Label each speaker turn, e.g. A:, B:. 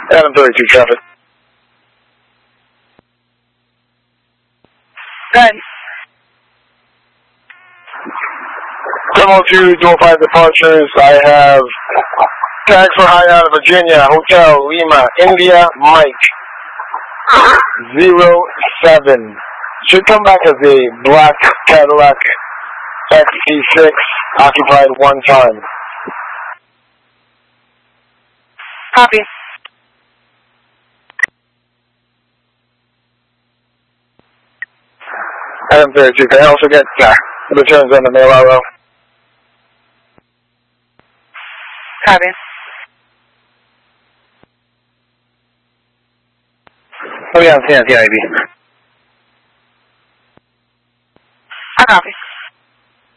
A: Adam 32 traffic.
B: Good.
A: Terminal 2, dual 5 departures. I have tag for High out of Virginia, Hotel Lima, India, Mike. 07. Should come back as a black Cadillac XT6, occupied one time.
B: Copy.
A: Adam 32, can I also get returns on the mail RO?
B: Copy.
A: Oh yeah, I'm seeing IB.
B: I copy.